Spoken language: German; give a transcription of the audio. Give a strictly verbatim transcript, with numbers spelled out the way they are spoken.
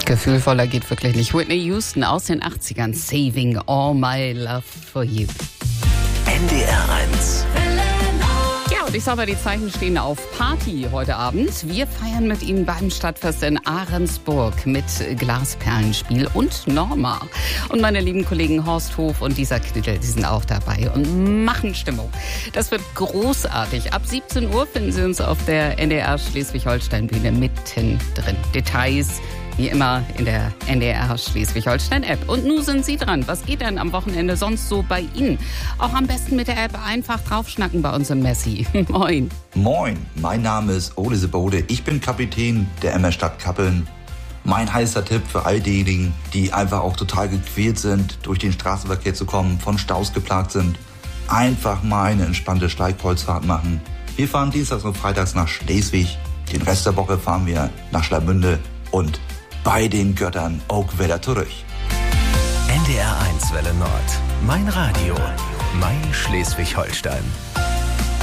Gefühlvoller geht wirklich nicht. Whitney Houston aus den achtzigern. Saving all my love for you. N D R eins. Ja, und ich sag mal, die Zeichen stehen auf Party heute Abend. Wir feiern mit Ihnen beim Stadtfest in Ahrensburg mit Glasperlenspiel und Norma. Und meine lieben Kollegen Horst Hof und Lisa Knittel, die sind auch dabei und machen Stimmung. Das wird großartig. Ab siebzehn Uhr finden Sie uns auf der N D R Schleswig-Holstein-Bühne mittendrin. Details wie immer in der N D R Schleswig-Holstein-App. Und nun sind Sie dran. Was geht denn am Wochenende sonst so bei Ihnen? Auch am besten mit der App einfach draufschnacken bei uns im Messi. Moin. Moin, mein Name ist Ole Sebode. Ich bin Kapitän der M R Stadt Kappeln. Mein heißer Tipp für all diejenigen, die einfach auch total gequält sind, durch den Straßenverkehr zu kommen, von Staus geplagt sind, einfach mal eine entspannte Steigkreuzfahrt machen. Wir fahren dienstags und freitags nach Schleswig. Den Rest der Woche fahren wir nach Schlamünde und bei den Göttern auch wieder zurück. N D R eins Welle Nord. Mein Radio. Mein Schleswig-Holstein.